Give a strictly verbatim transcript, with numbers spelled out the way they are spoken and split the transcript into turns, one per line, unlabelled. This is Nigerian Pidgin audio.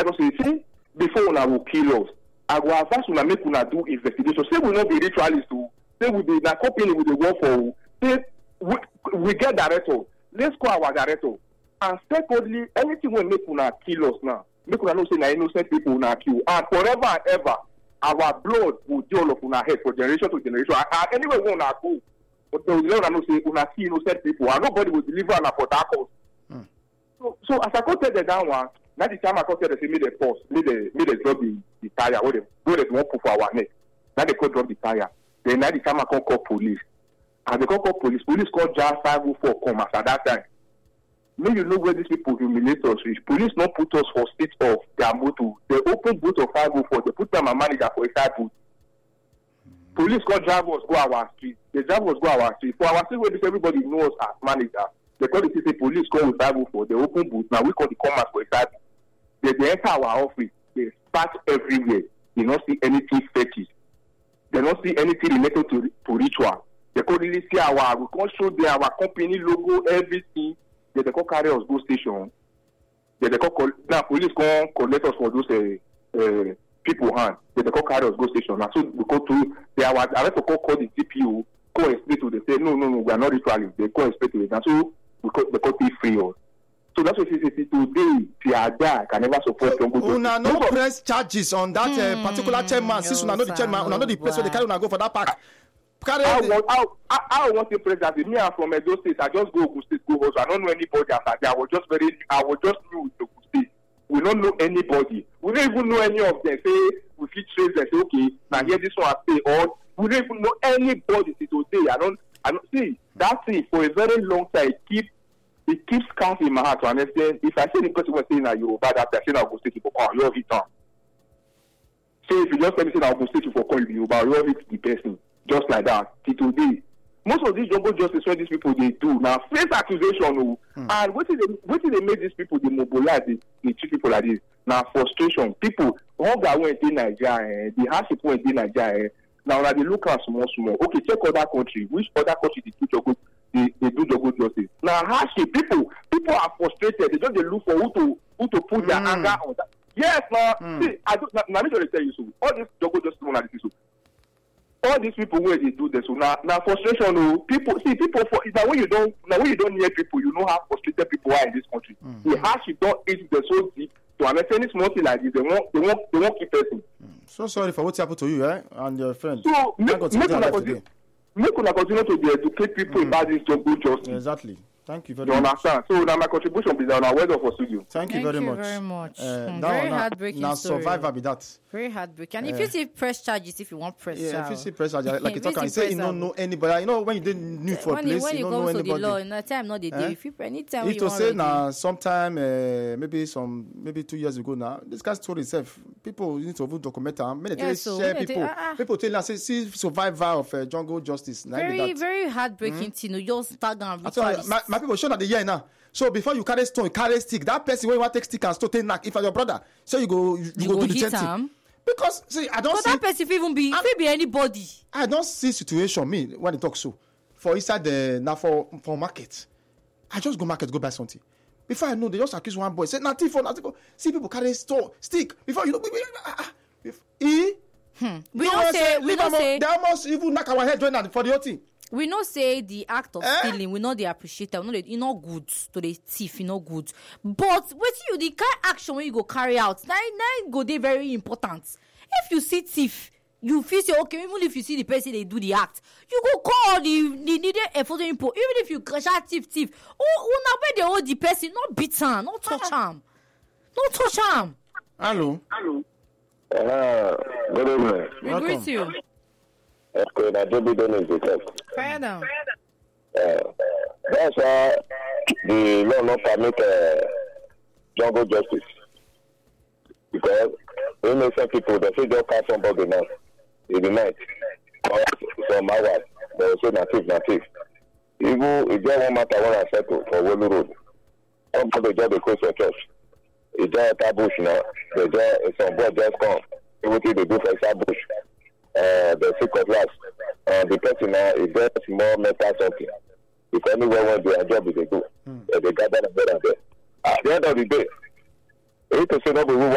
like I say, see, before una will kill us, I will advise una make una do investigation. Say we not be ritualists too. Say we be na company we dey work for. Say we, we get director. Let's call our director. And secondly, anything will make una kill us now. Make una know say na innocent people una kill. And forever and ever, our blood will do all of una head for generation to generation. And, and anyway, we una go. But they will let una know say una kill innocent people. And nobody will deliver una for that cause. Mm. So, so as I go tell them that one, now the time I go tell them say make they pause, make they make they drop the, the tire. Where they where they won't put for our neck. Now they go drop the tire. Then now the time I come call police. And they come call police. Police call Jan five oh four come as at that time. Now you know where these people humiliate us. Police not put us for state of their motor. They open boot of five oh four. They put them a manager for a side boot. Police call drivers go our street. The drivers go our street. For our street where everybody knows as manager. They call it say police call with five oh four. They open boot. Now we call the commerce for a side boot. They, they enter our office. They start everywhere. They don't see anything fetish. They don't see anything related to, to ritual. They can't really see our, we can't show them our company logo, everything. They, they can't carry us go station. They, they can't, now police can't collect us for those uh, uh, people hand. They, they can't carry us go station. Now, so we go to, they are, I have to call, call the C P O, go explain to them, say, no, no, no, we are not ritualists. They go explain to them. And so we call, they can't pay free us. So that's what she says today. Tiada can never support Jungle Justice.
Una no press charges on that mm, uh, particular chairman. Since una know the chairman, una know the place where they carry una go for that park. Carry
I want, I, I, I want to press that. Me, I'm from Edo State. I just go Ogun State, go host. I don't know anybody after that. I was just very, I was just new with Ogun State. We don't know anybody. We don't even know any of them. Say we fit trace them. Say okay, now here this one I say all. We don't even know anybody till today. I don't, I don't see that thing for a very long time. Keep. It keeps counting in my heart to understand. If I say the person was saying that you were bad after saying I will state you for call, you have it on. So if you just tell me saying I will state you for call you, but you have it the person. Just like that. Till today. Most of these Jungle Justice when these people they do now face accusation oh, hmm. and what is they what is they make these people they mobilize they, they treat people like this. Now frustration. People all that went in Nigeria, eh, the harsh people went in Nigeria. Eh, now now they look at small small. Okay, check other country. Which other country they do Jungle They, they do the good justice. Now, hardship, people, people are frustrated. They just they look for who to who to put mm. their anger on that. Yes, now, mm. see, I don't. Now, now, let me tell you so. All this double justice, so all these people where they do this, so now, now frustration. Oh, people, see, people for now when you don't, now when you don't hear people, you know how frustrated people are in this country. Mm. The hardship don't eat the so deep to understand this small thing like this. They won't, they won't, they won't keep person.
Mm. So sorry for what happened to you, eh, and your friend.
So make, make make Make una continue to be educate people mm. about this Jungle Justice.
Exactly. Thank you very
you
much.
You understand? So now my contribution is on our weather for studio.
Thank you
Thank
very
you
much.
very much.
Uh,
mm,
now,
very
now,
heartbreaking
now
story.
survivor be that.
Very heartbreaking. And
Uh,
if you see press charges, if you want press
Yeah,
charges.
if you see press charges, like you
If you
talk, you
see
say you
press
don't know anybody. You know when you didn't new for a
when
place,
it, when
you
it
don't know
comes to the
anybody.
law, in the time not the day.
Eh?
If you anytime
If
you
to
want
say
already.
now, sometime uh, maybe some maybe two years ago now, this guy's story itself, people need to document them. Many
Yeah, so
share
when they
people.
take- ah, ah.
People tell us, see survivor of uh, Jungle Justice. Now
Very,
that.
very heartbreaking mm. thing. You just tag and
I tell you,
ritualist.
my, my people show that the year now. So before you carry stone, you carry stick. That person when you want to take stick and stone, take knack. If you're your brother, so you go, you, you,
You
go,
go
do the
hit
same thing.
am.
Because see, I don't
But
see.
that person fit even be, fit be anybody.
I don't see situation me when they talk so. For inside the now for for market, I just go market go buy something. Before I know, they just accuse one boy. Say nothing for nothing. See people carry store stick. Before you know, he.
Hmm. We don't say. We don't say.
They almost even knock our head join for the whole thing.
We not say the act of
eh?
stealing. We not they appreciate it. We know that you know good to the thief. You know good. But what you the kind of action when you go carry out now, now go they very important. If you see thief, you feel say okay. Even if you see the person they do the act, you go call the the needed effort input. Even if you crash out thief thief, oh, oh now where they hold the person, not beat him, not touch him, not touch him.
Hello.
Hello. Uh, good evening.
We
Welcome.
greet you.
Okay, now Joby don't is the text.
Fire down.
Uh, that's why the law not permit uh, Jungle Justice. Because innocent people, they say just catch somebody now in the night. Or some hours, they will say native, native. Even if there one matter when I settle for Wolu Road, somebody just close your church. It's just a bush now. They just, some boy just come. Everything they do for a bush. Uh, the secret last. Uh, the person now is just more mental something. If anyone wants their job, they do. Mm. Uh, they gather and there and there. At the end of the day, it is not be